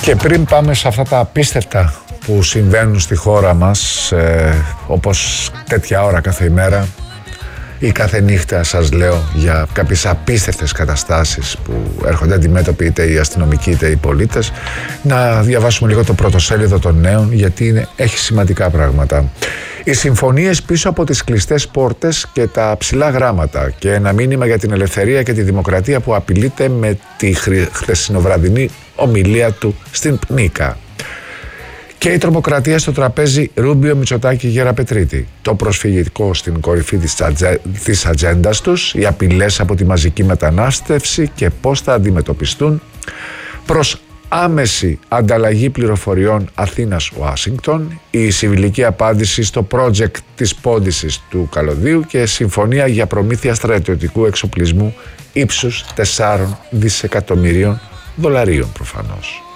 Και πριν πάμε σε αυτά τα απίστευτα που συμβαίνουν στη χώρα μας, όπως τέτοια ώρα κάθε ημέρα ή κάθε νύχτα, σας λέω για κάποιες απίστευτες καταστάσεις που έρχονται αντιμέτωποι είτε οι αστυνομικοί είτε οι πολίτες, να διαβάσουμε λίγο το πρωτοσέλιδο των νέων, γιατί έχει σημαντικά πράγματα. Οι συμφωνίες πίσω από τις κλειστές πόρτες και τα ψηλά γράμματα και ένα μήνυμα για την ελευθερία και τη δημοκρατία που απειλείται με τη χθεσινοβραδινή ομιλία του στην Πνίκα. Και η τρομοκρατία στο τραπέζι Ρούμπιο, Μητσοτάκη, Γεραπετρίτη. Το προσφυγικό στην κορυφή της ατζέντας τους, οι απειλές από τη μαζική μετανάστευση και πώς θα αντιμετωπιστούν, προς άμεση ανταλλαγή πληροφοριών Αθήνας-Ουάσιγκτον, η συμβιλική απάντηση στο project της πώδησης του καλωδίου και συμφωνία για προμήθεια στρατιωτικού εξοπλισμού ύψους 4 δισεκατομμυρίων δολαρίων προφανώς.